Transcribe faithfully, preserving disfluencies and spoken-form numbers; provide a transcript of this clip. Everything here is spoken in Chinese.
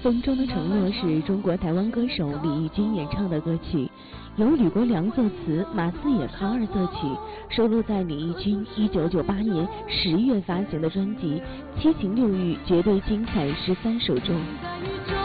风中的承诺是中国台湾歌手李翊君演唱的歌曲，由吕国良作词，马思野康二作曲，收录在李翊君一九九八年十月发行的专辑《七情六欲绝对精彩十三首》中。